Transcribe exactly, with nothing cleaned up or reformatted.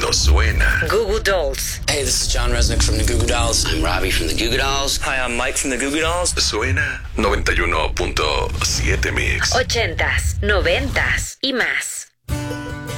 Esto suena. Goo Goo Dolls. Hey, this is John Resnick from the Goo Goo Dolls. I'm Robbie from the Goo Goo Dolls. Hi, I'm Mike from the Goo Goo Dolls. Suena noventa y uno punto siete Mix. Ochentas, noventas y más.